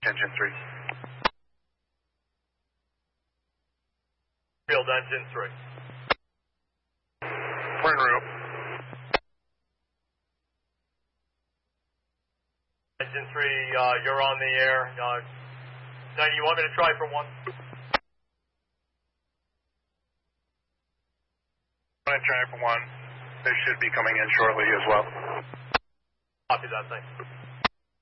Engine 3. Field engine 3. We're en route. Engine 3, you're on the air. Now, you want me to try for one? I'm going to try for one. They should be coming in shortly as well. Copy that, thanks.